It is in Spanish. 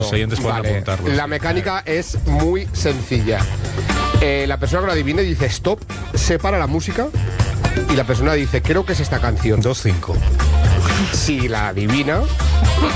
Los oyentes pueden apuntarlo. La mecánica es muy sencilla. La persona que lo adivine dice stop, separa la música y la persona dice creo que es esta canción. 2-5. Si la adivina,